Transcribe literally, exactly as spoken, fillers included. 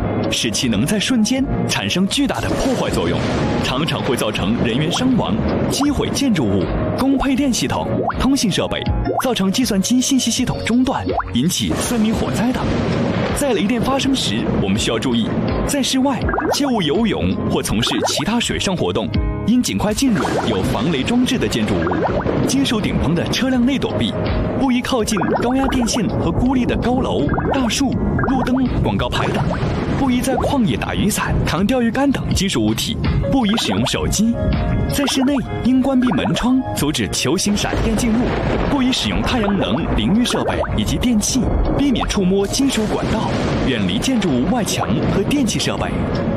使其能在瞬间产生巨大的破坏作用，常常会造成人员伤亡、击毁建筑物、供配电系统、通信设备，造成计算机信息系统中断，引起森林火灾等。在雷电发生时，我们需要注意，在室外切勿游泳或从事其他水上活动，应尽快进入有防雷装置的建筑物，金属顶棚的车辆内躲避，不宜靠近高压电线和孤立的高楼、大树、路灯、广告牌等，不宜在旷野打雨伞、扛钓鱼竿等金属物体，不宜使用手机。在室内应关闭门窗，阻止球形闪电进入，不宜使用太阳能淋浴设备以及电器，避免触摸金属管道，远离建筑物外墙和电气设备。